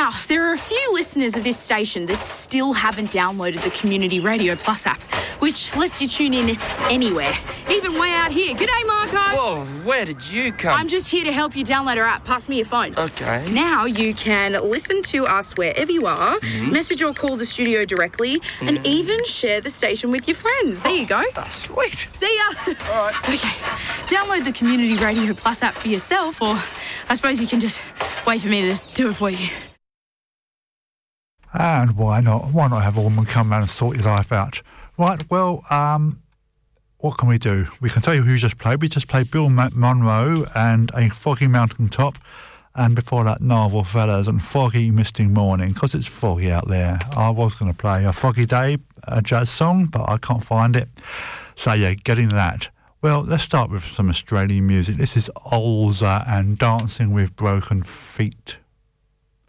Now, there are a few listeners of this station that still haven't downloaded the Community Radio Plus app, which lets you tune in anywhere, even way out here. G'day, Marco. Whoa, where did you come? I'm just here to help you download our app. Pass me your phone. Okay. Now you can listen to us wherever you are, message or call the studio directly, and even share the station with your friends. There you go. Oh, sweet. See ya. All right. Okay, download the Community Radio Plus app for yourself, or I suppose you can just wait for me to do it for you. And why not? Why not have a woman come round and sort your life out? Right, well, what can we do? We can tell you who just played. We just played Bill Monroe and A Foggy Mountain Top, and before that, Narwhal Fellas and Foggy Misting Morning, because it's foggy out there. I was going to play A Foggy Day, a jazz song, but I can't find it. So, yeah, getting that. Well, let's start with some Australian music. This is Olza and Dancing with Broken Feet.